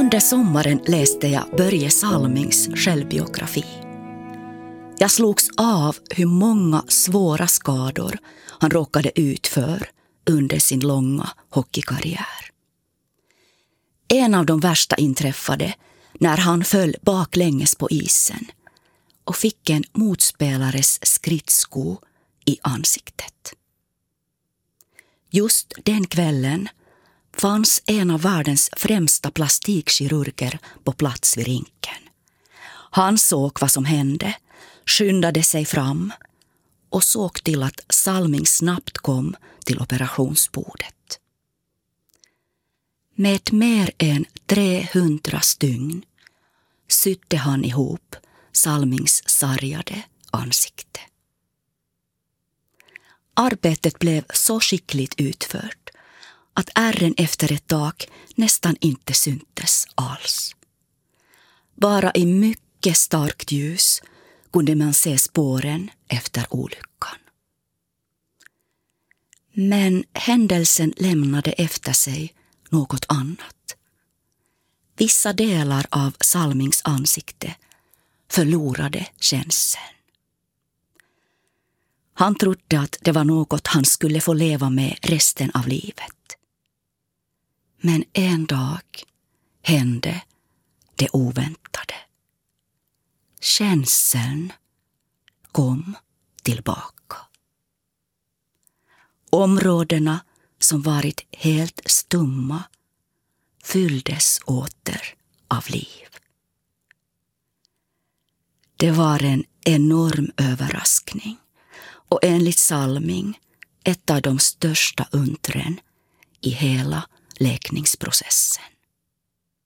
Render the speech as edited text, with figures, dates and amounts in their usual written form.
Under sommaren läste jag Börje Salmings självbiografi. Jag slogs av hur många svåra skador han råkade ut för under sin långa hockeykarriär. En av de värsta inträffade när han föll baklänges på isen och fick en motspelares skridsko i ansiktet. Just den kvällen fanns en av världens främsta plastikkirurger på plats vid rinken. Han såg vad som hände, skyndade sig fram och såg till att Salming snabbt kom till operationsbordet. Med mer än 300 stygn sydde han ihop Salmings sargade ansikte. Arbetet blev så skickligt utfört att ärren efter ett tag nästan inte syntes alls. Bara i mycket starkt ljus kunde man se spåren efter olyckan. Men händelsen lämnade efter sig något annat. Vissa delar av Salmings ansikte förlorade känseln. Han trodde att det var något han skulle få leva med resten av livet. Men en dag hände det oväntade. Känseln kom tillbaka. Områdena som varit helt stumma fylldes åter av liv. Det var en enorm överraskning och enligt Salming ett av de största undren i hela läkningsprocessen.